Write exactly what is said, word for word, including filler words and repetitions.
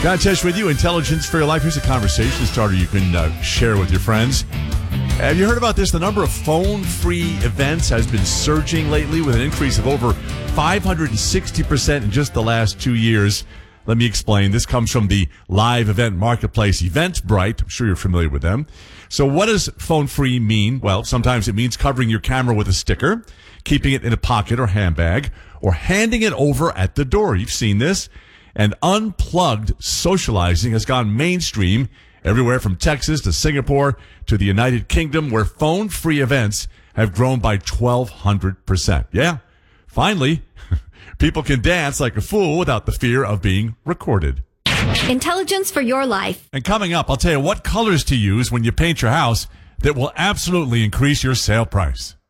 John Tesh with you, Intelligence for Your Life. Here's a conversation starter you can uh, share with your friends. Have you heard about this? The number of phone-free events has been surging lately with an increase of over five hundred sixty percent in just the last two years. Let me explain. This comes from the live event marketplace Eventbrite. I'm sure you're familiar with them. So what does phone-free mean? Well, sometimes it means covering your camera with a sticker, keeping it in a pocket or handbag, or handing it over at the door. You've seen this. And unplugged socializing has gone mainstream everywhere from Texas to Singapore to the United Kingdom, where phone-free events have grown by twelve hundred percent. Yeah, finally, people can dance like a fool without the fear of being recorded. Intelligence for your life. And coming up, I'll tell you what colors to use when you paint your house that will absolutely increase your sale price.